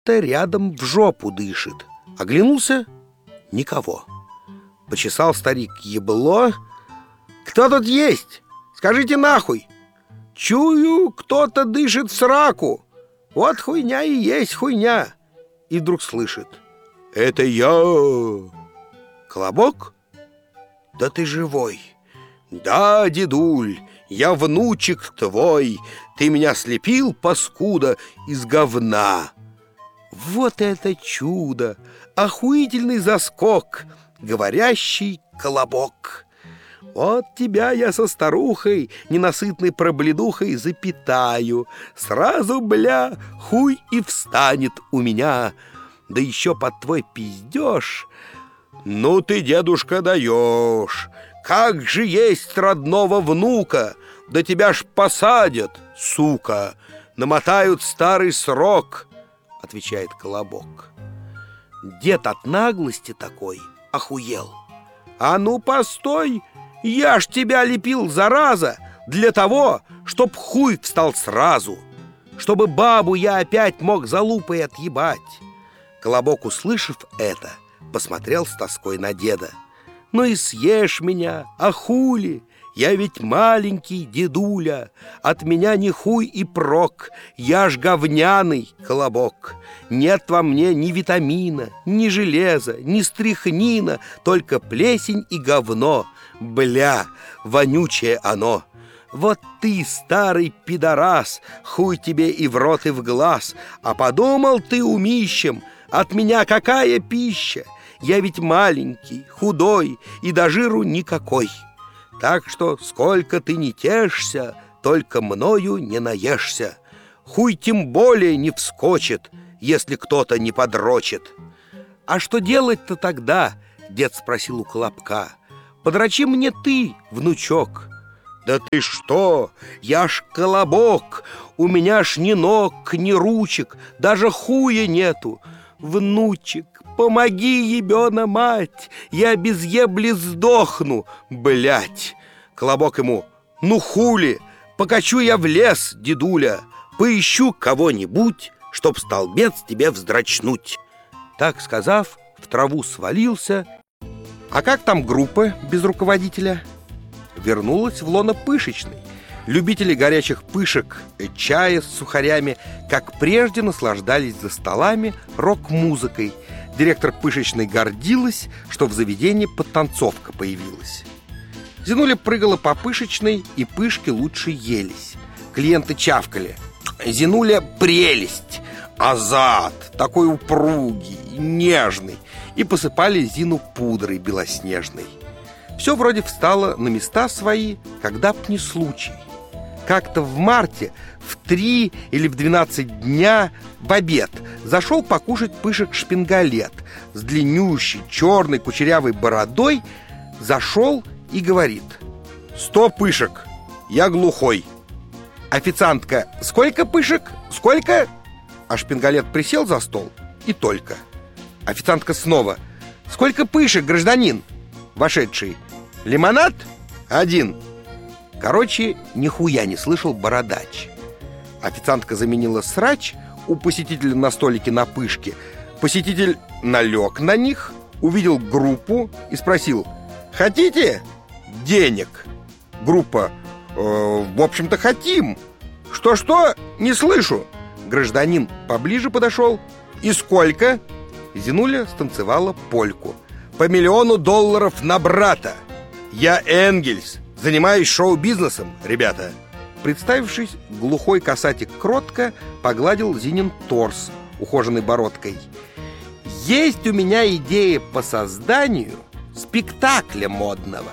кто-то рядом в жопу дышит. Оглянулся — никого. Почесал старик ебло. «Кто тут есть? Скажите нахуй! Чую, кто-то дышит в сраку. Вот хуйня и есть хуйня!» И вдруг слышит: «Это я!» «Колобок? Да ты живой!» «Да, дедуль, я внучек твой. Ты меня слепил, паскуда, из говна!» Вот это чудо! Охуительный заскок! Говорящий колобок! Вот тебя я со старухой, ненасытной пробледухой, запитаю. Сразу, бля, хуй и встанет у меня. Да еще под твой пиздеж. Ну ты, дедушка, даешь! Как же есть родного внука! Да тебя ж посадят, сука! Намотают старый срок!» Отвечает колобок. Дед от наглости такой охуел. «А ну, постой! Я ж тебя лепил, зараза, для того, чтоб хуй встал сразу, чтобы бабу я опять мог за лупой отъебать!» Колобок, услышав это, посмотрел с тоской на деда. «Ну и съешь меня, а хули? Я ведь маленький дедуля, от меня ни хуй и прок, я ж говняный колобок. Нет во мне ни витамина, ни железа, ни стряхнина, только плесень и говно. Бля, вонючее оно! Вот ты, старый пидорас, хуй тебе и в рот, и в глаз. А подумал ты умищем, от меня какая пища? Я ведь маленький, худой и до жиру никакой. Так что сколько ты не тешься, только мною не наешься. Хуй тем более не вскочит, если кто-то не подрочит». «А что делать-то тогда?» — дед спросил у Колобка. «Подрочи мне ты, внучок». «Да ты что? Я ж колобок, у меня ж ни ног, ни ручек, даже хуя нету. Внучек, помоги, ебена мать, я без ебли сдохну, блять!» Колобок ему: «Ну хули, покачу я в лес, дедуля, поищу кого-нибудь, чтоб столбец тебе вздрачнуть». Так сказав, в траву свалился. А как там группа без руководителя? Вернулась в лоно пышечной. Любители горячих пышек, чая с сухарями, как прежде, наслаждались за столами рок-музыкой. Директор пышечной гордилась, что в заведении подтанцовка появилась. Зинуля прыгала по пышечной, и пышки лучше елись. Клиенты чавкали: «Зинуля прелесть! Азат! Такой упругий, нежный!» И посыпали Зину пудрой белоснежной. Все вроде встало на места свои, когда б не случай. Как-то в марте в 3 или в 12 дня в обед зашел покушать пышек шпингалет с длиннющей черной кучерявой бородой. Зашел и говорит: «100 пышек, я глухой». Официантка: «Сколько пышек? Сколько?» А шпингалет присел за стол и только. Официантка снова: «Сколько пышек, гражданин?» Вошедший: «Лимонад? 1». Короче, нихуя не слышал бородач. Официантка заменила срач у посетителя на столике на пышке. Посетитель налег на них, увидел группу и спросил: «Хотите денег?» Группа: «В общем-то, хотим». «Что-что? Не слышу». Гражданин поближе подошел: «И сколько?» Зинуля станцевала польку. «По $1 миллион на брата. Я Энгельс, занимаюсь шоу-бизнесом, ребята». Представившись, глухой касатик кротко погладил Зинин торс ухоженной бородкой. «Есть у меня идея по созданию спектакля модного.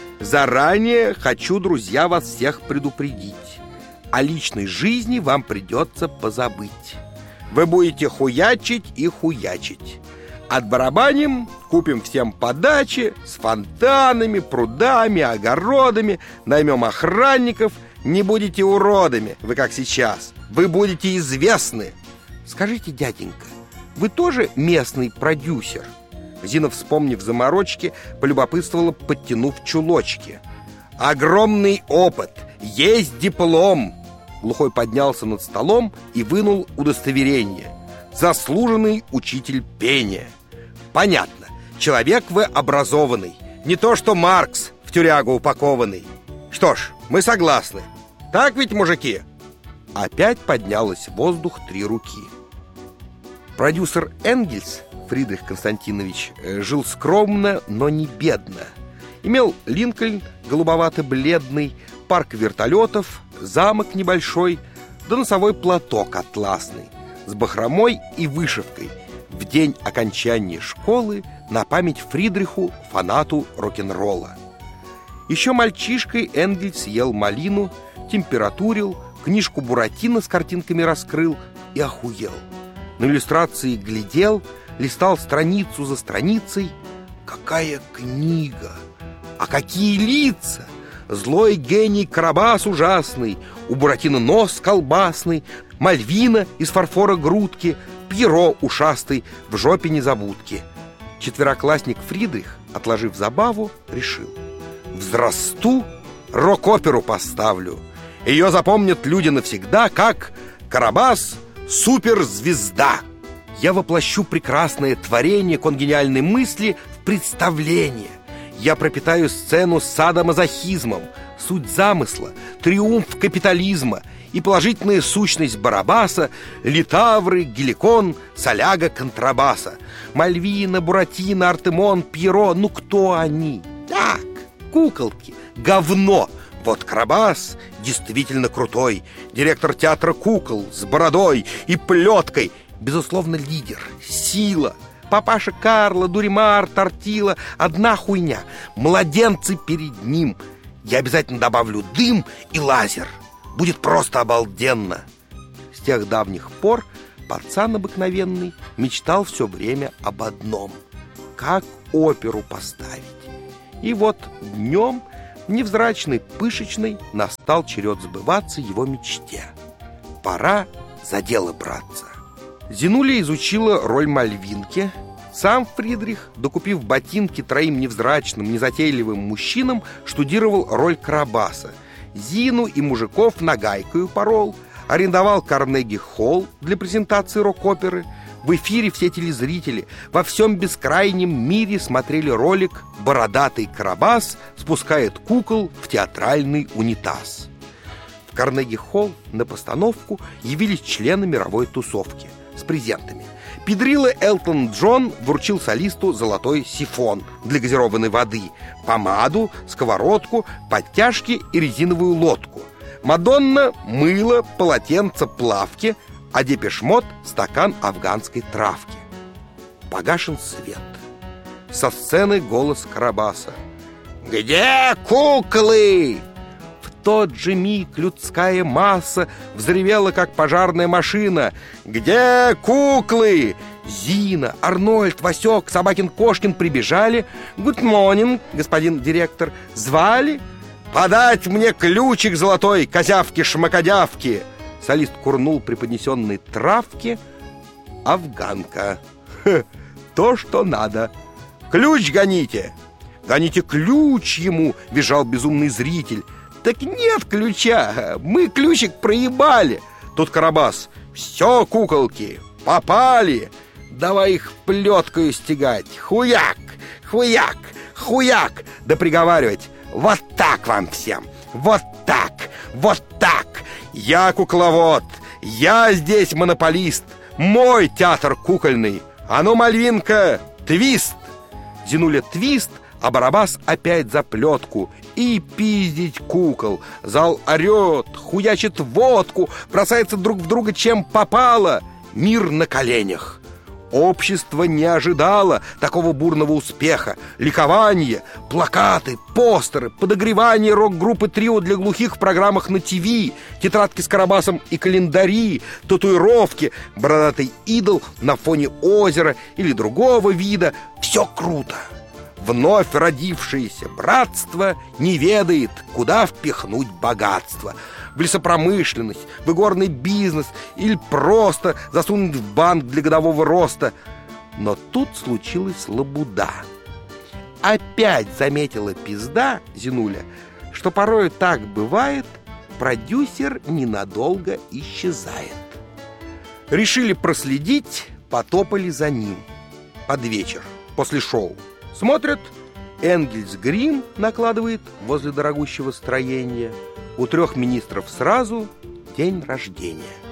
Заранее хочу, друзья, вас всех предупредить. О личной жизни вам придется позабыть. Вы будете хуячить и хуячить. Отбарабаним, купим всем подачи с фонтанами, прудами, огородами, наймем охранников. Не будете уродами, вы как сейчас. Вы будете известны». «Скажите, дяденька, вы тоже местный продюсер?» Зина, вспомнив заморочки, полюбопытствовала, подтянув чулочки. «Огромный опыт, есть диплом». Глухой поднялся над столом и вынул удостоверение. заслуженный учитель пения. Понятно, человек вы образованный, не то что Маркс в тюрягу упакованный. Что ж, мы согласны. Так ведь, мужики?» Опять поднялась в воздух 3 руки. Продюсер Энгельс, Фридрих Константинович, жил скромно, но не бедно. Имел Линкольн голубовато-бледный, парк вертолетов, замок небольшой, да носовой платок атласный с бахромой и вышивкой в день окончания школы на память Фридриху, фанату рок-н-ролла. Еще мальчишкой Энгельс ел малину, температурил, книжку Буратино с картинками раскрыл и охуел. На иллюстрации глядел, листал страницу за страницей. Какая книга! А какие лица! Злой гений Карабас ужасный, у Буратино нос колбасный, Мальвина из фарфора грудки, Пьеро ушастый в жопе незабудки. Четвероклассник Фридрих, отложив забаву, решил: взрасту, рок-оперу поставлю. Ее запомнят люди навсегда как Карабас — суперзвезда. Я воплощу прекрасное творение конгениальной мысли в представление. Я пропитаю сцену садомазохизмом, суть замысла, триумф капитализма и положительная сущность Барабаса, Литавры, Геликон, Соляга, контрабаса. Мальвина, Буратино, Артемон, Пьеро — ну кто они? Так, куколки, говно. Вот Карабас действительно крутой, директор театра кукол с бородой и плеткой, безусловно, лидер, сила. Папаша Карло, Дуримар, Тортила — одна хуйня. Младенцы перед ним. Я обязательно добавлю дым и лазер. Будет просто обалденно. С тех давних пор пацан обыкновенный мечтал все время об одном: как оперу поставить. И вот днем, невзрачной, пышечной, настал черед сбываться его мечте. Пора за дело браться. Зинуля изучила роль Мальвинки. Сам Фридрих, докупив ботинки 3 невзрачным, незатейливым мужчинам, штудировал роль Карабаса. Зину и мужиков нагайкою порол, арендовал Карнеги-холл для презентации рок-оперы. В эфире все телезрители во всем бескрайнем мире смотрели ролик «Бородатый Карабас спускает кукол в театральный унитаз». В Карнеги-холл на постановку явились члены мировой тусовки с презентами. Педрила Элтон Джон вручил солисту золотой сифон для газированной воды, помаду, сковородку, подтяжки и резиновую лодку. Мадонна — мыло, полотенце, плавки, а Депеш Мод — стакан афганской травки. Погашен свет. Со сцены голос Карабаса: «Где куклы?» В тот же миг людская масса взревела, как пожарная машина: «Где куклы?» Зина, Арнольд, Васек, Собакин-Кошкин прибежали. «Good morning, господин директор». Звали: «Подать мне ключик золотой, козявки-шмакодявки». Солист курнул преподнесенной травки. Афганка. То, что надо. «Ключ гоните!» «Гоните ключ ему!» — визжал безумный зритель. «Так нет ключа, мы ключик проебали». Тут Карабас: «Все, куколки, попали! Давай их плеткою стегать! Хуяк, хуяк, хуяк!» Да приговаривать: «Вот так вам всем! Вот так! Вот так! Я кукловод! Я здесь монополист! Мой театр кукольный! А ну, Мальвинка, твист!» Зинуля твист, а Барабас опять за плетку. И пиздить кукол. Зал орет, хуячит водку, бросается друг в друга чем попало. Мир на коленях. Общество не ожидало такого бурного успеха. Ликование, плакаты, постеры, подогревание рок-группы «Трио» для глухих в программах на ТВ, тетрадки с Карабасом и календари, татуировки, бородатый идол на фоне озера или другого вида. Все круто. Вновь родившееся братство не ведает, куда впихнуть богатство: в лесопромышленность, в игорный бизнес или просто засунуть в банк для годового роста. Но тут случилась лабуда. Опять заметила пизда Зинуля, что порой так бывает: продюсер ненадолго исчезает. Решили проследить, потопали за ним. Под вечер, после шоу. Смотрят, Энгельс грим накладывает возле дорогущего строения. У 3 министров сразу день рождения.